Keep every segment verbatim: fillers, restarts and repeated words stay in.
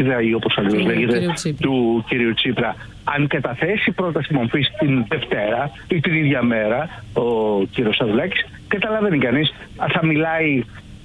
Πετρίδα ή όπως αλλιώς λέγεται του κυρίου Τσίπρα, αν καταθέσει πρόταση μορφής την Δευτέρα ή την ίδια μέρα ο κύριος Ανδρουλάκης, καταλαβαίνει κανείς, θα μιλάει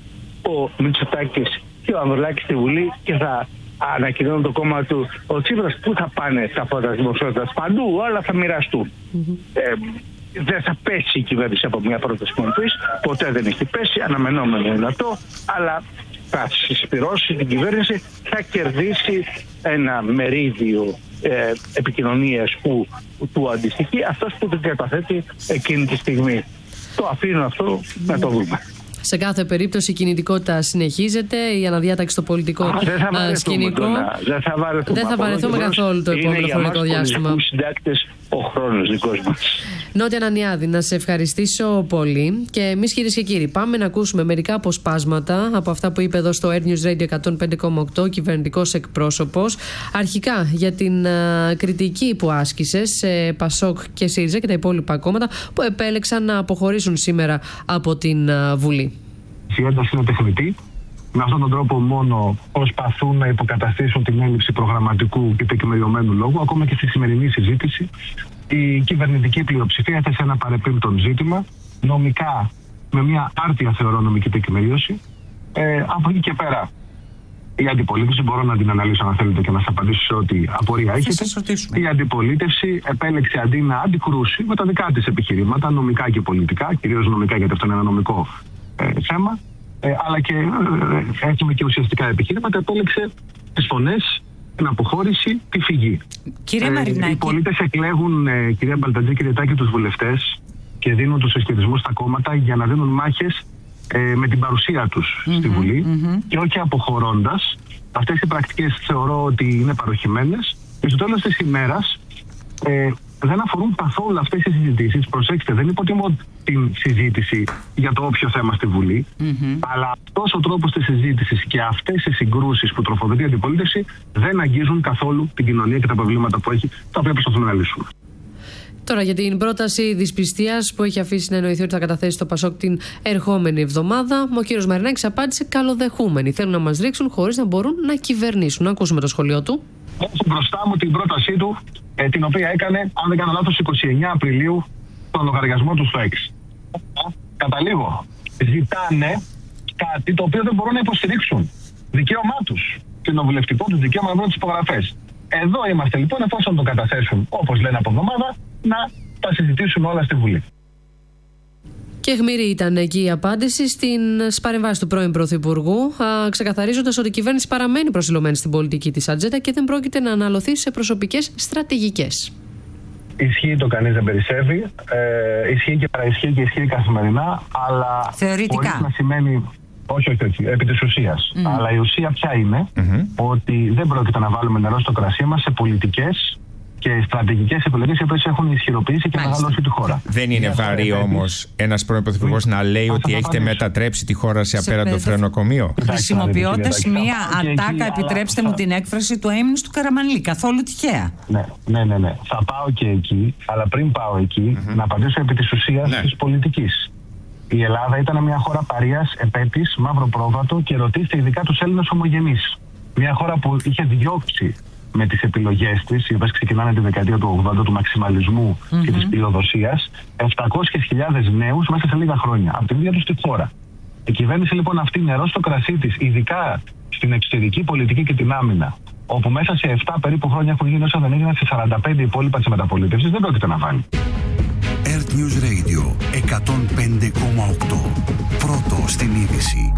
ο Μητσοτάκης και ο Ανδρουλάκης στη Βουλή και θα ανακοινώνει το κόμμα του ο Τσίπρας πού θα πάνε τα πρώτα δημοσιότητας, παντού, όλα θα μοιραστούν. Mm-hmm. Ε, δεν θα πέσει η κυβέρνηση από μια πρόταση μορφής, ποτέ δεν έχει πέσει, αναμενόμενο είναι αυτό, αλλά θα συσπυρώσει την κυβέρνηση, θα κερδίσει ένα μερίδιο ε, επικοινωνίας που του αντιστοιχεί αυτός που την καταθέτει εκείνη τη στιγμή. Το αφήνω αυτό να το δούμε. Σε κάθε περίπτωση η κινητικότητα συνεχίζεται, η αναδιάταξη στο πολιτικό Α, δεν θα σκηνικό. Τώρα, δεν θα βαρεθούμε, δεν θα βαρεθούμε καθόλου το επόμενο χρονικό διάστημα. Είναι συντάκτες ο χρόνος δικός μας. Νότια Νανιάδη, να σε ευχαριστήσω πολύ. Και εμείς, κυρίες και κύριοι, πάμε να ακούσουμε μερικά αποσπάσματα από αυτά που είπε εδώ στο Air News Radio εκατόν πέντε κόμμα οκτώ κυβερνητικός εκπρόσωπος. Αρχικά για την uh, κριτική που άσκησε σε Πασόκ και ΣΥΡΙΖΑ και τα υπόλοιπα κόμματα που επέλεξαν να αποχωρήσουν σήμερα από την uh, Βουλή. Η ένταση είναι τεχνητή. Με αυτόν τον τρόπο μόνο προσπαθούν να υποκαταστήσουν την έλλειψη προγραμματικού και τεκμηριωμένου λόγου. Ακόμα και στη σημερινή συζήτηση, η κυβερνητική πλειοψηφία έθεσε ένα παρεπίμπτον ζήτημα, νομικά, με μια άρτια θεωρώ νομική τεκμηρίωση. Ε, από εκεί και πέρα, η αντιπολίτευση, μπορώ να την αναλύσω αν θέλετε και να σας απαντήσω σε ό,τι απορία έχετε. Η αντιπολίτευση επέλεξε αντί να αντικρούσει με τα δικά της επιχειρήματα, νομικά και πολιτικά, κυρίως νομικά γιατί αυτό είναι ένα νομικό ε, θέμα. Ε, αλλά και ε, έχουμε και ουσιαστικά επιχείρηματα, επέλεξε τις φωνές, την αποχώρηση, τη φυγή. Κύριε Μαρινάκη. Ε, οι πολίτες εκλέγουν, ε, κυρία Μπαλτατζή, κύριε Τάκη, τους βουλευτές και δίνουν τους συσχετισμούς στα κόμματα για να δίνουν μάχες ε, με την παρουσία τους mm-hmm, στη Βουλή mm-hmm. και όχι αποχωρώντας. Αυτές οι πρακτικές θεωρώ ότι είναι παροχημένες και στο τέλος της ημέρας ε, δεν αφορούν καθόλου αυτές οι συζητήσεις. Προσέξτε, δεν υποτιμώ την συζήτηση για το όποιο θέμα στη Βουλή, mm-hmm. αλλά αυτός ο τρόπος της συζήτησης και αυτές οι συγκρούσεις που τροφοδοτεί η αντιπολίτευση δεν αγγίζουν καθόλου την κοινωνία και τα προβλήματα που έχει, τα οποία προσπαθούμε να λύσουμε. Τώρα για την πρόταση δυσπιστίας που έχει αφήσει να εννοηθεί ότι θα καταθέσει το Πασόκ την ερχόμενη εβδομάδα, ο κύριος Μαρινάκης απάντησε καλοδεχούμενοι. Θέλουν να μας ρίξουν χωρίς να μπορούν να κυβερνήσουν. Να ακούσουμε το σχολείο του. Έχω μπροστά μου την πρότασή του, ε, την οποία έκανε, αν δεν κάνω λάθος, εικοστή ενάτη Απριλίου, στον λογαριασμό του στο X. Καταλήγω. Ζητάνε κάτι το οποίο δεν μπορούν να υποστηρίξουν. Δικαίωμά τους. Κοινοβουλευτικό τους δικαίωμα να βρουν τις υπογραφές. Εδώ είμαστε λοιπόν, εφόσον το καταθέσουν, όπως λένε από εβδομάδα, να τα συζητήσουν όλα στη Βουλή. Και αιχμηρή ήταν εκεί η απάντηση στην παρεμβάση του πρώην Πρωθυπουργού, ξεκαθαρίζοντας ότι η κυβέρνηση παραμένει προσιλωμένη στην πολιτική της ατζέντα και δεν πρόκειται να αναλωθεί σε προσωπικές στρατηγικές. Ισχύει το κανείς δεν περισσεύει, ε, ισχύει και παραισχύει και ισχύει καθημερινά, αλλά θεωρητικά. Χωρίς να σημαίνει, όχι, όχι, όχι, επί της ουσίας. Mm. Αλλά η ουσία ποια είναι, mm-hmm. ότι δεν πρόκειται να βάλουμε νερό στο κρασί μας σε πολιτικές και στρατηγικές επιλογές οι οποίες έχουν ισχυροποιήσει και μεγαλώσει τη χώρα. Δεν είναι βαρύ όμως ένας πρώην πρωθυπουργός να λέει ότι έχετε μετατρέψει τη χώρα σε απέραντο φρενοκομείο. Χρησιμοποιώντας μία ατάκα, επιτρέψτε μου την έκφραση, του αείμνης του Καραμανλή. Καθόλου τυχαία. Ναι, ναι, ναι, ναι. Θα πάω και εκεί, αλλά πριν πάω εκεί, mm-hmm. να απαντήσω επί της ουσίας ναι. της πολιτικής. Η Ελλάδα ήταν μια χώρα παρείας, επέτης, μαύρο πρόβατο και ρωτήστε ειδικά τους Έλληνες ομογενείς. Μια χώρα που είχε διώξει με τις επιλογές της, οι οποίες ξεκινάνε τη δεκαετία του ογδόντα, του μαξιμαλισμού mm-hmm. και της πλειοδοσίας, επτακόσιες χιλιάδες νέους μέσα σε λίγα χρόνια, από την ίδια τους τη χώρα. Η κυβέρνηση λοιπόν αυτή νερό στο κρασί της, ειδικά στην εξωτερική πολιτική και την άμυνα, όπου μέσα σε επτά περίπου χρόνια έχουν γίνει όσα δεν έγιναν σε σαράντα πέντε υπόλοιπα της μεταπολίτευσης, δεν πρόκειται να βάλει. Air News Radio εκατόν πέντε κόμμα οκτώ. Πρώτο στην είδηση.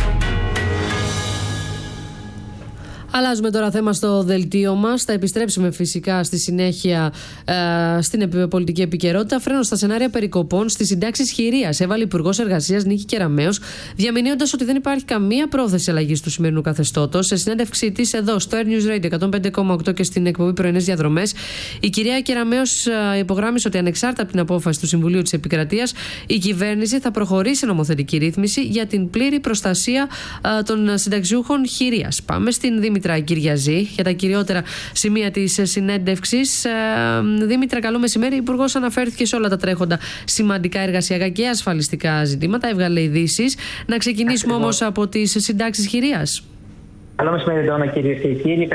Αλλάζουμε τώρα θέμα στο δελτίο μας. Θα επιστρέψουμε φυσικά στη συνέχεια ε, στην πολιτική επικαιρότητα. Φρένο στα σενάρια περικοπών στις συντάξεις χειρίας έβαλε ο Υπουργός Εργασίας Νίκη Κεραμέως, διαμηνύοντας ότι δεν υπάρχει καμία πρόθεση αλλαγής του σημερινού καθεστώτος. Σε συνέντευξή της εδώ στο Air News Radio εκατόν πέντε κόμμα οκτώ και στην εκπομπή Πρωινές Διαδρομές, η κυρία Κεραμέως ε, υπογράμμισε ότι ανεξάρτητα από την απόφαση του Συμβουλίου της Επικρατείας, η κυβέρνηση θα προχωρήσει σε νομοθετική ρύθμιση για την πλήρη προστασία ε, των συνταξιούχων χειρίας. Πάμε στην Δήμητρα Κυριαζή για τα κυριότερα σημεία της συνέντευξης. Δήμητρα, καλό μεσημέρι. Ο Υπουργός αναφέρθηκε σε όλα τα τρέχοντα σημαντικά εργασιακά και ασφαλιστικά ζητήματα. Έβγαλε ειδήσεις. Να ξεκινήσουμε όμως από τις συντάξεις χειρίας. Καλό μεσημέρι, Ντόνα, κυρίες και κύριοι.